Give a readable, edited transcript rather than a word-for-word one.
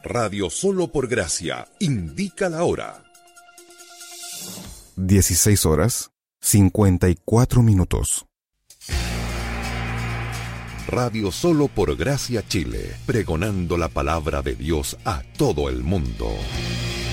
Radio Solo por Gracia indica la hora. 16:54. Radio Solo por Gracia Chile, pregonando la palabra de Dios a todo el mundo.